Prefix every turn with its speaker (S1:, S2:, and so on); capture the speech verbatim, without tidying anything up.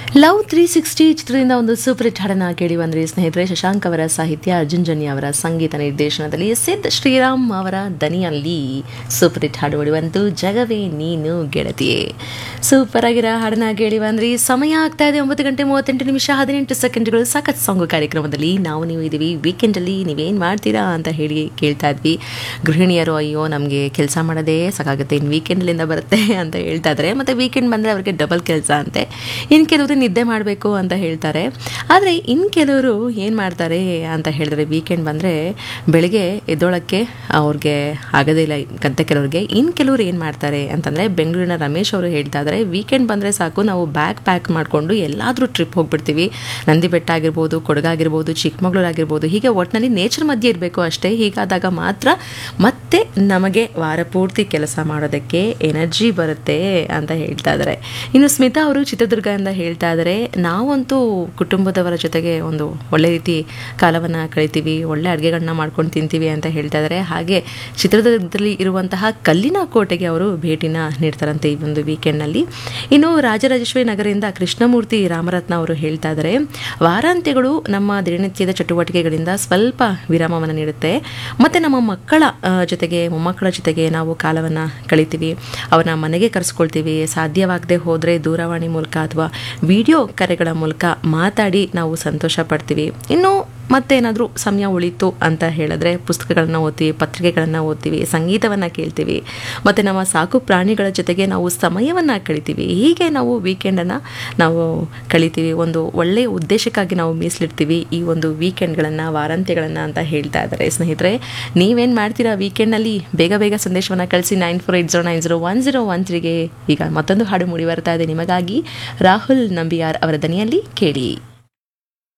S1: Love three sixty ಚಿತ್ರದಿಂದ ಒಂದು super hit ಹಾಡನ್ನ ಕೇಳಿ ಬಂದ್ರಿ ಸ್ನೇಹಿತರೆ. ಶಶಾಂಕ್ ಅವರ ಸಾಹಿತ್ಯ, ಅರ್ಜುನ್ ಜನ್ಯ ಅವರ ಸಂಗೀತ ನಿರ್ದೇಶನದಲ್ಲಿ ಸಿದ್ ಶ್ರೀರಾಮ್ ಅವರ ದನಿಯಲ್ಲಿ ಸೂಪರ್ ಹಿಟ್ ಹಾಡು ಹೊಡುವಂತೂ ಜಗವೇ ನೀನು ಗೆಳತಿಯೇ. ಸೂಪರ್ ಆಗಿರೋ ಹಾಡನ್ನ ಕೇಳಿ ಬಂದ್ರಿ. ಸಮಯ ಆಗ್ತಾ ಇದೆ ಒಂಬತ್ತು ಗಂಟೆ ಮೂವತ್ತೆಂಟು ನಿಮಿಷ ಹದಿನೆಂಟು ಸೆಕೆಂಡ್ಗಳು. ಸಖತ್ ಸಾಂಗು ಕಾರ್ಯಕ್ರಮದಲ್ಲಿ ನಾವು ನೀವು ಇದ್ದೀವಿ. ವೀಕೆಂಡಲ್ಲಿ ನೀವೇನು ಮಾಡ್ತೀರಾ ಅಂತ ಹೇಳಿ ಕೇಳ್ತಾ ಇದ್ವಿ. ಗೃಹಿಣಿಯರು ಅಯ್ಯೋ ನಮಗೆ ಕೆಲಸ ಮಾಡೋದೇ ಸಾಕಾಗುತ್ತೆ, ಇನ್ನು ವೀಕೆಂಡ್ಲಿಂದ ಬರುತ್ತೆ ಅಂತ ಹೇಳ್ತಾ ಇದ್ದಾರೆ. ಮತ್ತು ವೀಕೆಂಡ್ ಬಂದರೆ ಅವ್ರಿಗೆ ಡಬಲ್ ಕೆಲಸ ಅಂತೆ. ಇನ್ನು ಕೆಲವರು ನಿದ್ದೆ ಮಾಡಬೇಕು ಅಂತ ಹೇಳ್ತಾರೆ. ಆದರೆ ಇನ್ನು ಕೆಲವರು ಏನು ಮಾಡ್ತಾರೆ ಅಂತ ಹೇಳಿದ್ರೆ, ವೀಕೆಂಡ್ ಬಂದರೆ ಬೆಳಗ್ಗೆ ಎದ್ದೋಳಕ್ಕೆ ಅವ್ರಿಗೆ ಆಗೋದೇ ಇಲ್ಲ ಅಂತ ಕೆಲವ್ರಿಗೆ. ಇನ್ನು ಕೆಲವರು ಏನು ಮಾಡ್ತಾರೆ ಅಂತಂದರೆ, ಬೆಂಗಳೂರಿನ ರಮೇಶ್ ಅವರು ಹೇಳ್ತಾ ಇದ್ದಾರೆ, ವೀಕೆಂಡ್ ಬಂದರೆ ಸಾಕು ನಾವು ಬ್ಯಾಗ್ ಪ್ಯಾಕ್ ಮಾಡಿಕೊಂಡು ಎಲ್ಲಾದರೂ ಟ್ರಿಪ್ ಹೋಗ್ಬಿಡ್ತೀವಿ. ನಂದಿ ಬೆಟ್ಟ ಆಗಿರ್ಬೋದು, ಕೊಡಗಾಗಿರ್ಬೋದು, ಚಿಕ್ಕಮಗಳೂರು ಆಗಿರ್ಬೋದು, ಹೀಗೆ ಒಟ್ಟಿನಲ್ಲಿ ನೇಚರ್ ಮಧ್ಯೆ ಇರಬೇಕು ಅಷ್ಟೇ. ಹೀಗಾದಾಗ ಮಾತ್ರ ಮತ್ತೆ ನಮಗೆ ವಾರ ಪೂರ್ತಿ ಕೆಲಸ ಮಾಡೋದಕ್ಕೆ ಎನರ್ಜಿ ಬರುತ್ತೆ ಅಂತ ಹೇಳ್ತಾ ಇದ್ದಾರೆ. ಇನ್ನು ಸ್ಮಿತಾ ಅವರು ಚಿತ್ರದುರ್ಗದಿಂದ ಹೇಳ್ತಾ ಇದ್ದಾರೆ, ನಾವಂತೂ ಕುಟುಂಬದವರ ಜೊತೆಗೆ ಒಂದು ಒಳ್ಳೆ ರೀತಿ ಕಾಲವನ್ನು ಕಳಿತೀವಿ, ಒಳ್ಳೆ ಅಡುಗೆಗಳನ್ನ ಮಾಡ್ಕೊಂಡು ತಿಂತೀವಿ ಅಂತ ಹೇಳ್ತಾ ಇದ್ದಾರೆ. ಹಾಗೆ ಚಿತ್ರದುರ್ಗದಲ್ಲಿ ಇರುವಂತಹ ಕಲ್ಲಿನ ಕೋಟೆಗೆ ಅವರು ಭೇಟಿನ ನೀಡ್ತಾರಂತೆ ಈ ಒಂದು ವೀಕೆಂಡ್ನಲ್ಲಿ. ಇನ್ನು ರಾಜರಾಜೇಶ್ವರಿ ನಗರದಿಂದ ಕೃಷ್ಣಮೂರ್ತಿ ರಾಮರತ್ನ ಅವರು ಹೇಳ್ತಾ ಇದ್ದಾರೆ, ವಾರಾಂತ್ಯಗಳು ನಮ್ಮ ದಿನನಿತ್ಯದ ಚಟುವಟಿಕೆಗಳಿಂದ ಸ್ವಲ್ಪ ವಿರಾಮವನ್ನು ನೀಡುತ್ತೆ. ಮತ್ತು ನಮ್ಮ ಮಕ್ಕಳ ಜೊತೆಗೆ ಮೊಮ್ಮಕ್ಕಳ ಜೊತೆಗೆ ನಾವು ಕಾಲವನ್ನು ಕಳಿತೀವಿ, ಅವನ ಮನೆಗೆ ಕರೆಸ್ಕೊಳ್ತೀವಿ. ಸಾಧ್ಯವಾಗದೆ ಹೋದರೆ ದೂರವಾಣಿ ಮೂಲಕ ಅಥವಾ ವಿಡಿಯೋ ಕರೆಗಳ ಮೂಲಕ ಮಾತಾಡಿ ನಾವು ಸಂತೋಷ ಪಡ್ತೀವಿ. ಇನ್ನು ಮತ್ತೇನಾದರೂ ಸಮಯ ಉಳಿತು ಅಂತ ಹೇಳಿದ್ರೆ ಪುಸ್ತಕಗಳನ್ನು ಓದ್ತೀವಿ, ಪತ್ರಿಕೆಗಳನ್ನು ಓದ್ತೀವಿ, ಸಂಗೀತವನ್ನು ಕೇಳ್ತೀವಿ, ಮತ್ತು ನಮ್ಮ ಸಾಕು ಪ್ರಾಣಿಗಳ ಜೊತೆಗೆ ನಾವು ಸಮಯವನ್ನು ಕಳಿತೀವಿ. ಹೀಗೆ ನಾವು ವೀಕೆಂಡನ್ನು ನಾವು ಕಳಿತೀವಿ. ಒಂದು ಒಳ್ಳೆಯ ಉದ್ದೇಶಕ್ಕಾಗಿ ನಾವು ಮೀಸಲಿಡ್ತೀವಿ ಈ ಒಂದು ವೀಕೆಂಡ್ಗಳನ್ನು, ವಾರಾಂತ್ಯಗಳನ್ನು ಅಂತ ಹೇಳ್ತಾ ಇದ್ದಾರೆ. ಸ್ನೇಹಿತರೆ, ನೀವೇನು ಮಾಡ್ತೀರಾ ವೀಕೆಂಡ್ನಲ್ಲಿ? ಬೇಗ ಬೇಗ ಸಂದೇಶವನ್ನು ಕಳಿಸಿ nine four eight zero nine zero one zero one ತ್ರೀಗೆ. ಈಗ ಮತ್ತೊಂದು ಹಾಡು ಮೂಡಿ ಬರ್ತಾ ಇದೆ ನಿಮಗಾಗಿ, ರಾಹುಲ್ ನಂಬಿಯಾರ್ ಅವರ ದನಿಯಲ್ಲಿ ಕೇಳಿ.